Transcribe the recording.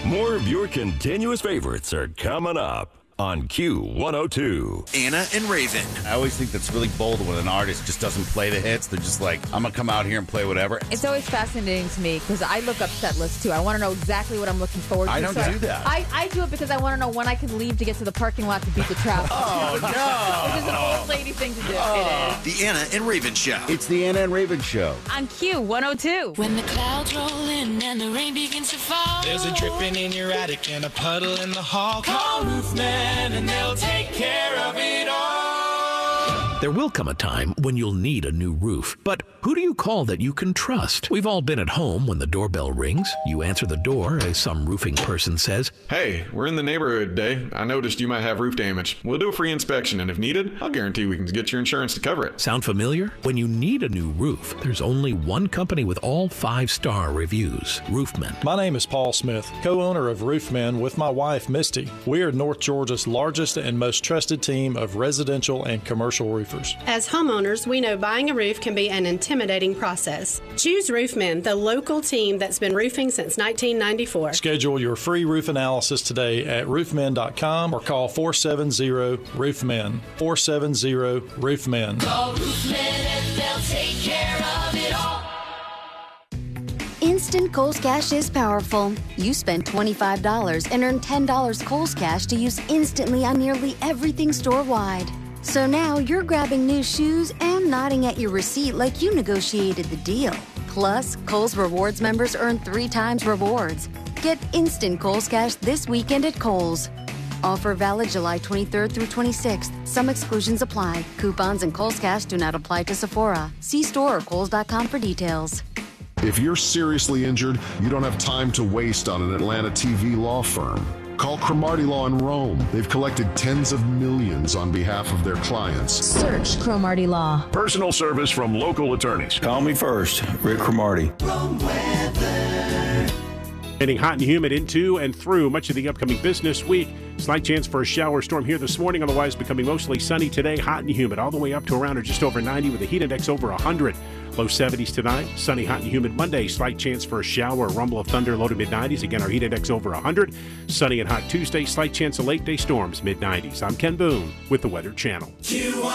More of your continuous favorites are coming up on Q102. Anna and Raven. I always think that's really bold when an artist just doesn't play the hits. They're just like, I'm going to come out here and play whatever. It's always fascinating to me because I look up set lists too. I want to know exactly what I'm looking forward to. I don't do that. I do it because I want to know when I can leave to get to the parking lot to beat the traffic. Oh, no. Which is an old lady thing to do. It is. The Anna and Raven Show. It's the Anna and Raven Show. On Q102. When the clouds roll in and the rain begins to fall, there's a dripping in your attic and a puddle in the hall. Call Roofman and they'll take care of it all. There will come a time when you'll need a new roof. But who do you call that you can trust? We've all been at home when the doorbell rings. You answer the door as some roofing person says, "Hey, we're in the neighborhood today. I noticed you might have roof damage. We'll do a free inspection, and if needed, I'll guarantee we can get your insurance to cover it." Sound familiar? When you need a new roof, there's only one company with all 5-star reviews, Roofman. My name is Paul Smith, co-owner of Roofman with my wife, Misty. We are North Georgia's largest and most trusted team of residential and commercial roofers. As homeowners, we know buying a roof can be an intimidating process. Choose Roofman, the local team that's been roofing since 1994. Schedule your free roof analysis today at roofman.com or call 470-ROOFMEN. 470-ROOFMEN. call Roofman and they'll take care of it all. Instant Kohl's Cash is powerful. You spend $25 and earn $10 Kohl's Cash to use instantly on nearly everything store-wide. So now you're grabbing new shoes and nodding at your receipt like you negotiated the deal. Plus, Kohl's Rewards members earn 3 times rewards. Get instant Kohl's Cash this weekend at Kohl's. Offer valid July 23rd through 26th. Some exclusions apply. Coupons and Kohl's Cash do not apply to Sephora. See store or Kohl's.com for details. If you're seriously injured, you don't have time to waste on an Atlanta TV law firm. Call Cromartie Law in Rome. They've collected tens of millions on behalf of their clients. Search Cromartie Law. Personal service from local attorneys. Call me first, Rick Cromartie. Getting hot and humid into and through much of the upcoming business week. Slight chance for a shower storm here this morning, otherwise becoming mostly sunny today. Hot and humid all the way up to around or just over 90 with a heat index over 100. Low 70s tonight. Sunny, hot, and humid Monday. Slight chance for a shower, rumble of thunder, low to mid-90s. Again, our heat index over 100. Sunny and hot Tuesday. Slight chance of late-day storms, mid-90s. I'm Ken Boone with the Weather Channel.